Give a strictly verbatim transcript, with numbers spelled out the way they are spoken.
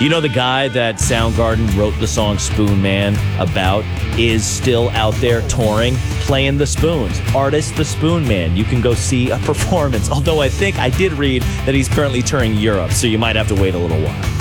You know, the guy that Soundgarden wrote the song Spoon Man about is still out there touring, playing the spoons. Artist the Spoon Man. You can go see a performance. Although I think I did read that he's currently touring Europe, so you might have to wait a little while.